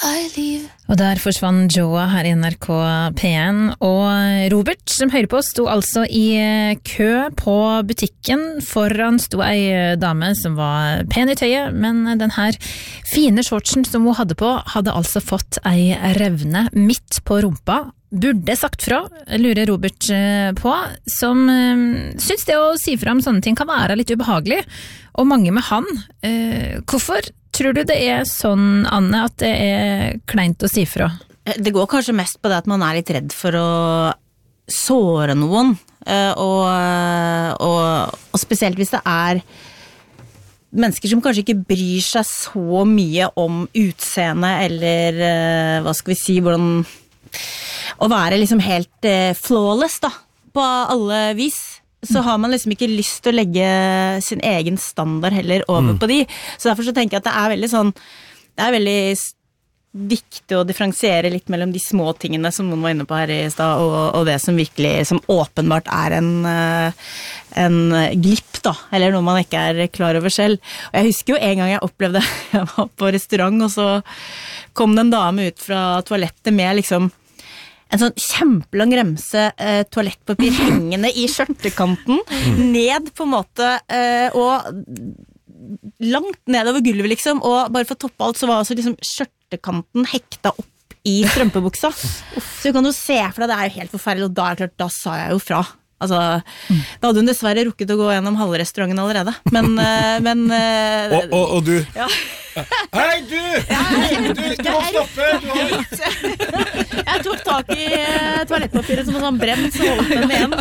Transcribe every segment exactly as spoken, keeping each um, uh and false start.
Og der forsvann Joa her i N R K P én, og Robert, som hører på, sto altså i kø på butikken. Foran sto ei dame som var pen i tøyet, men den her fine shortsen som hun hadde på, hadde altså fått ei revne midt på rumpa. Burde sagt fra, lurer Robert på, som syns det å si fra om sånne ting kan være litt ubehagelig, og mange med han. Hvorfor tror du det er sånn, Anne, at det er kleint å si fra? Det går kanskje mest på det at man er litt redd for å såre noen, og, og, og spesielt hvis det er mennesker som kanskje ikke bryr seg så mye om utseende, eller hva skal vi si, hvordan å være liksom helt eh, flawless da, på alle vis, så har man liksom ikke lyst til å legge sin egen standard heller over mm. på de. Så derfor så tenker jeg at det er veldig sånn, det er veldig viktig å differensiere litt mellom de små tingene som noen var inne på her i sted, og, og det som virkelig, som åpenbart er en, en glipp da, eller noe man ikke er klar over selv. Og jeg husker jo en gang jeg opplevde, jeg var på restaurant, og så kom det en dame ut fra toalettet med liksom en sånn kjempelang remse eh, toalettpapir hengende i skjørtekanten, mm. ned på en måte, eh, og langt nedover gulvet liksom, og bare for å toppe alt så var altså liksom skjørtekanten hekta opp i strømpebuksa. Så du kan jo se, for det er jo helt forferdelig, og da er det klart, da sa jeg jo fra. Altså, mm. da hadde hun dessverre rukket å gå gjennom halve restauranten allerede. Men, uh, men uh, og, og, og du? Ja. Hei, du! Du, du, du må stoppe! Du har... Jeg tok tak i uh, toalettpapiret som var sånn brent, så holdt den igjen.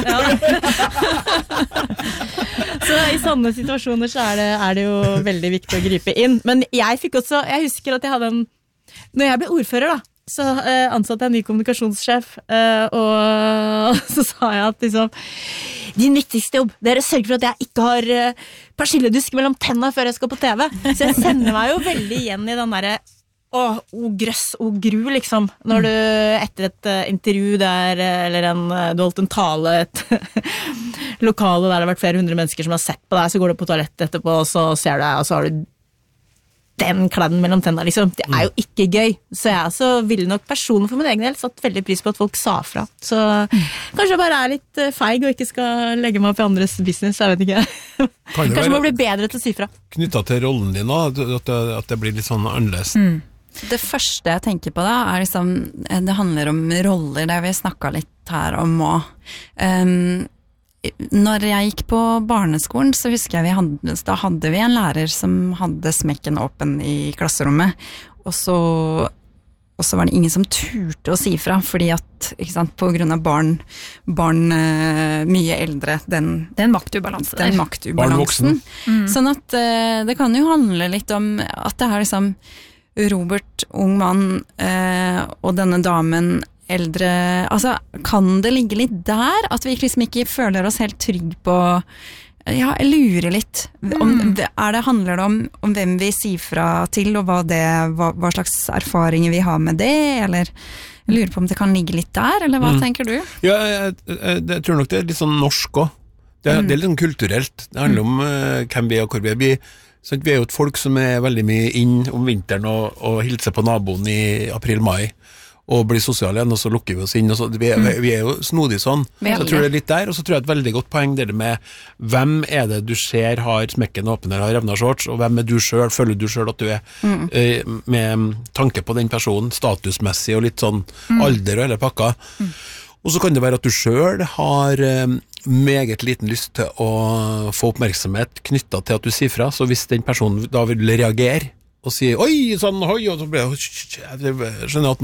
Ja. Så i sånne situasjoner så er det, er det jo veldig viktig å gripe inn. Men jeg fikk også, jeg husker at jeg hadde en, når jeg ble ordfører da, så uh, ansatte jeg en ny kommunikasjonssjef, uh, og så sa jeg at liksom, din viktigste jobb, det er å sørge for at jeg ikke har uh, persilledusk mellom tennene før jeg skal på T V. Så jeg sender meg jo veldig igjen i den der, å, o grøss, o gru, liksom, når du etter et uh, intervju der, eller en, uh, du holdt en tale, et lokale der det har vært flere hundre mennesker som har sett på deg, så går du på toalettet etterpå, og så ser du deg, og så har du den kladden mellom tennene, liksom. Det er jo ikke gøy. Så jeg så ville nok personen for min egen del satt veldig pris på at folk sa fra. Så mm. kanskje jeg bare er litt feig og ikke skal legge meg opp i andres business, jeg vet ikke. Kanskje jeg må bli bedre til å si fra. Knyttet til rollen din da, at det, at det blir litt sånn annerledes. Mm. Det første jeg tenker på da, er liksom, det handler om roller, det vi snakket litt her om også. Um, Når jeg gikk på barneskolen, så husker jeg vi hadde, da hadde vi en lærer som hadde smekken åpen i klasserommet, og så, og så var det ingen som turte å si fra, fordi at, ikke sant, på grunn av barn, barn uh, mye eldre, den, den maktubalansen. Den maktubalansen. Mm. Sånn at uh, det kan jo handle litt om at det er liksom Robert, ung mann, uh, og denne damen, eldre, altså kan det ligge litt der at vi liksom ikke føler oss helt trygg på, ja, jeg lurer litt om, mm. er det, handler det om, om hvem vi sier fra til og hva, det, hva, hva slags erfaringer vi har med det, eller jeg lurer på om det kan ligge litt der, eller hva mm. tenker du? Ja, jeg, jeg, jeg tror nok det er litt sånn norsk også, det, mm. det er litt sånn kulturelt, det handler om uh, hvem vi er og hvor vi er, vi, så vi er jo et folk som er veldig mye inn om vinteren og, og hilser på naboen i april-mai, og blir sosiale igjen, og så lukker vi oss inn, og så, vi, er, vi er jo snodig sånn, så jeg tror det er litt der, og så tror jeg et veldig godt poeng det med hvem er det du ser har smekken åpen eller har revna shorts, og hvem er du selv, føler du selv at du er mm. eh, med tanke på den personen, statusmessig og litt sånn mm. alder og hele pakka, mm. og så kan det være at du selv har eh, meget liten lyst til å få oppmerksomhet knyttet til at du sier fra, så hvis den personen da vil reagere, og si, oi, sånn, oi, og så blir jeg, jeg skjønner at